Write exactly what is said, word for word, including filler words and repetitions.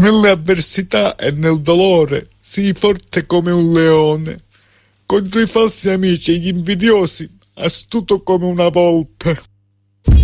Nelle avversità e nel dolore, sii forte come un leone. Contro i falsi amici e gli invidiosi, astuto come una volpe.